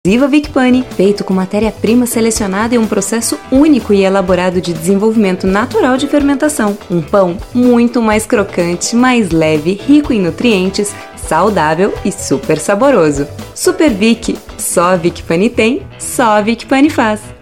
Viva Vicpani, feito com matéria-prima selecionada em um processo único e elaborado de desenvolvimento natural de fermentação. Um pão muito mais crocante, mais leve, rico em nutrientes, saudável e super saboroso. Super Vic, só a Vicpani tem, só a Vicpani faz.